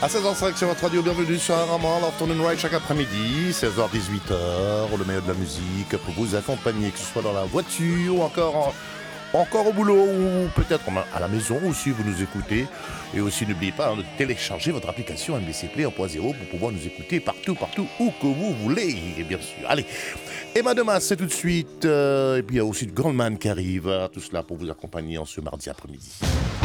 À 16h05 sur votre radio, bienvenue sur un roman, l'afternoon ride chaque après-midi, 16h-18h, le meilleur de la musique pour vous accompagner, que ce soit dans la voiture ou encore au boulot ou peut-être à la maison aussi vous nous écoutez. Et aussi n'oubliez pas de télécharger votre application MBC Play 1.0 pour pouvoir nous écouter partout où que vous voulez, bien sûr. Allez, Emma Demas c'est tout de suite, et puis il y a aussi le Goldman qui arrive, tout cela pour vous accompagner en ce mardi après-midi.